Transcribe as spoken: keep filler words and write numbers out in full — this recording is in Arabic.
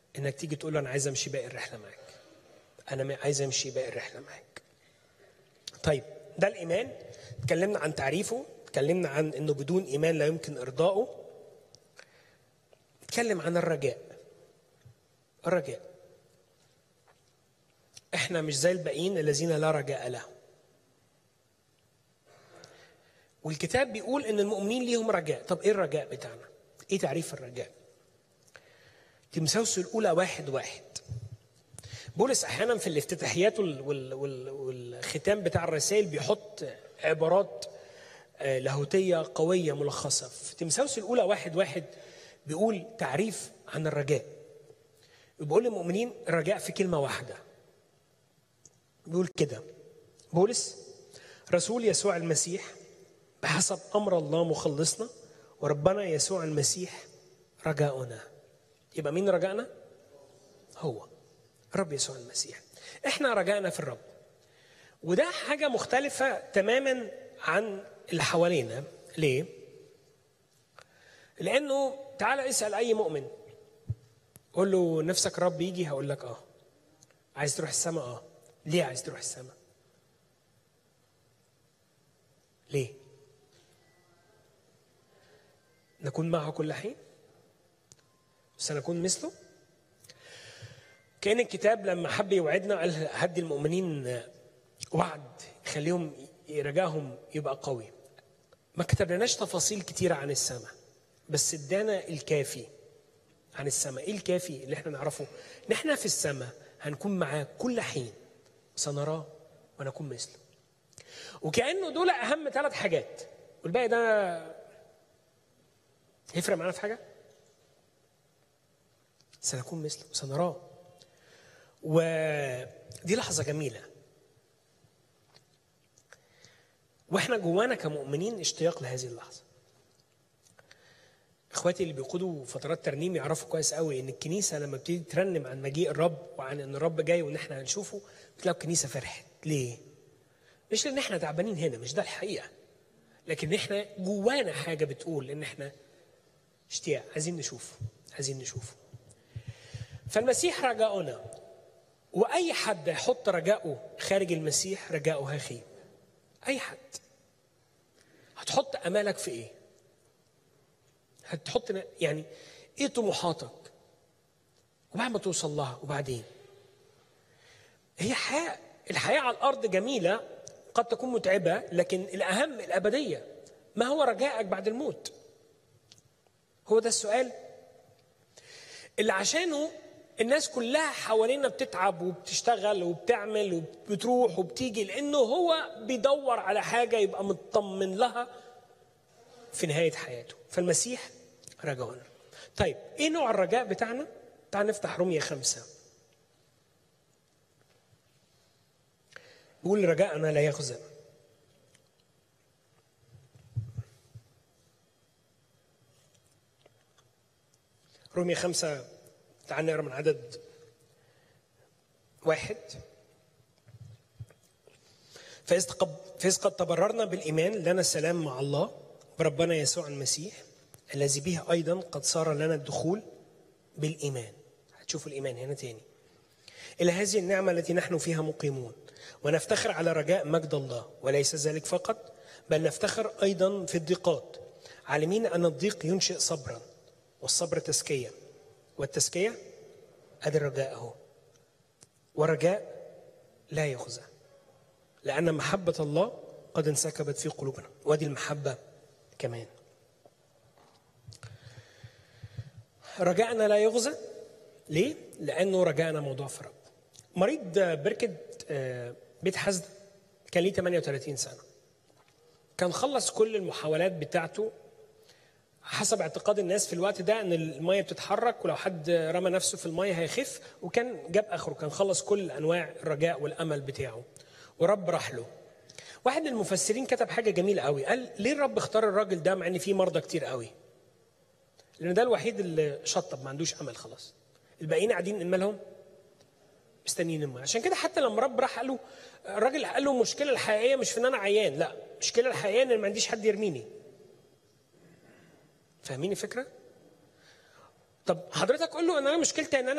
انك تيجي تقول له انا عايز امشي باقي الرحله معاك، انا عايز امشي باقي الرحله معاك. طيب ده الايمان، اتكلمنا عن تعريفه، اتكلمنا عن انه بدون ايمان لا يمكن ارضائه. اتكلم عن الرجاء. الرجاء احنا مش زي الباقيين الذين لا رجاء لهم، والكتاب بيقول ان المؤمنين ليهم رجاء. طب ايه الرجاء بتاعنا؟ ايه تعريف الرجاء؟ تيموثاوس الاولى واحد واحد. بولس احيانا في الافتتاحيات والختام بتاع الرسائل بيحط عبارات لاهوتيه قويه ملخصه. في تيموثاوس الاولى واحد واحد بيقول تعريف عن الرجاء، بيقول للمؤمنين الرجاء في كلمه واحده. بيقول كده بولس: رسول يسوع المسيح بحسب امر الله مخلصنا وربنا يسوع المسيح رجاؤنا. يبقى مين رجاءنا؟ هو رب يسوع المسيح. احنا رجعنا في الرب، وده حاجة مختلفة تماما عن اللي حوالينا. ليه؟ لأنه تعال اسأل أي مؤمن، قول له نفسك الرب يجي، هقول لك آه. عايز تروح السماء؟ آه. ليه عايز تروح السماء؟ ليه؟ نكون معه كل حين، سنكون مثله. كان الكتاب لما حب يوعدنا قال هدي المؤمنين وعد يخليهم رجاهم يبقى قوي. ما كتبناش تفاصيل كتيرة عن السماء، بس ادانا الكافي عن السماء. ايه الكافي اللي احنا نعرفه؟ ان احنا في السماء هنكون معاه كل حين، سنراه ونكون مثله. وكأنه دول اهم ثلاث حاجات، والباقي ده يفرق معانا في حاجة؟ سنكون مثله وسنراه. ودي لحظة جميلة، واحنا جوانا كمؤمنين اشتياق لهذه اللحظة. اخواتي اللي بيقودوا فترات ترنيم يعرفوا كويس قوي ان الكنيسة لما بتيجي ترنم عن مجيء الرب وعن ان الرب جاي وان احنا هنشوفه، بتلاقوا الكنيسة فرحت. ليه؟ مش لان احنا تعبانين هنا، مش ده الحقيقة، لكن احنا جوانا حاجة بتقول ان احنا اشتياق، عايزين نشوفه، عايزين نشوفه. فالمسيح رجاؤنا، وأي حد يحط رجاؤه خارج المسيح رجاؤه هيخيب. أي حد. هتحط أمالك في إيه؟ هتحط يعني إيه طموحاتك؟ وبعد ما توصل لها وبعدين هي حياة. الحياة على الأرض جميلة، قد تكون متعبة، لكن الأهم الأبدية. ما هو رجائك بعد الموت؟ هو ده السؤال اللي عشانه الناس كلها حوالينا بتتعب وبتشتغل وبتعمل وبتروح وبتيجي، لأنه هو بيدور على حاجة يبقى مطمن لها في نهاية حياته. فالمسيح رجاؤنا. طيب إيه نوع الرجاء بتاعنا؟ تعال نفتح رومية خمسة. بيقول رجاءنا لا يخزى. رومية خمسة، تعال نقرأ من عدد واحد. فإذ قد تبررنا بالإيمان لنا السلام مع الله بربنا يسوع المسيح، الذي به أيضا قد صار لنا الدخول بالإيمان. هتشوفوا الإيمان هنا تاني. إلى هذه النعمة التي نحن فيها مقيمون، ونفتخر على رجاء مجد الله. وليس ذلك فقط، بل نفتخر أيضا في الضيقات، عالمين أن الضيق ينشئ صبرا، والصبر تزكية، والتزكية أدي الرجاء أهو. ورجاء لا يخزى، لأن محبة الله قد انسكبت في قلوبنا. وادي المحبة كمان. رجاءنا لا يخزى. ليه؟ لأنه رجاءنا موضوع في الرب. مريض بركة بيت حزد كان ليه ثمانية وثلاثين سنة، كان خلص كل المحاولات بتاعته حسب اعتقاد الناس في الوقت ده ان المية بتتحرك، ولو حد رمى نفسه في المية هيخف، وكان جاب اخره، كان خلص كل انواع الرجاء والامل بتاعه، ورب راح له. واحد من المفسرين كتب حاجة جميلة قوي، قال ليه الرب اختار الراجل ده مع ان فيه مرضى كتير قوي؟ لان ده الوحيد اللي شطب، ما عندوش امل خلاص، الباقيين قاعدين مالهم مستنيين المية. عشان كده حتى لما رب راح قال له، الراجل قال له المشكلة الحقيقية مش في ان انا عيان، لا، المشكلة الحقيقية ان ما عنديش حد يرميني. فاهمين الفكرة؟ طب حضرتك قول له ان انا مشكلتي ان انا